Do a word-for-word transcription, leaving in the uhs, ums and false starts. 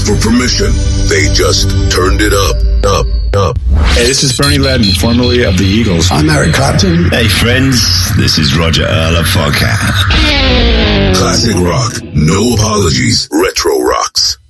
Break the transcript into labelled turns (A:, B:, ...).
A: for permission. They just turned it up, up, up.
B: Hey, this is Bernie Ledden, formerly of the Eagles.
C: I'm Eric Clapton.
D: Hey, friends, this is Roger Earl of Foghat.
A: Classic rock, no apologies, retro rocks.